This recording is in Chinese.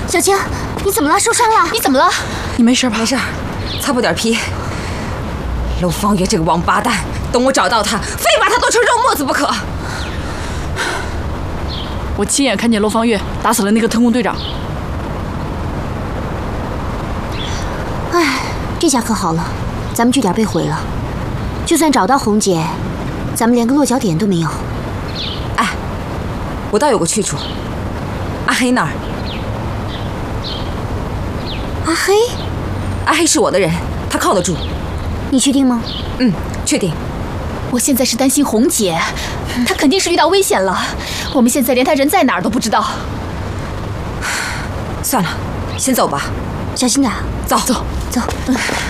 小青，你怎么了？受伤了？ 你怎么了？ 你没事吧？ 没事，擦破点皮。陆方月这个王八蛋，等我找到他，非把他剁成肉末子不可。 我亲眼看见陆方月打死了那个特工队长。 哎，这下可好了，咱们据点被毁了，就算找到红姐，咱们连个落脚点都没有。 哎，我倒有个去处。阿黑那儿。 阿黑？ 阿黑是我的人，他靠得住。 你确定吗？ 嗯，确定。 我现在是担心红姐，她肯定是遇到危险了。我们现在连她人在哪儿都不知道。 算了，先走吧。 小心点。 走走。 走。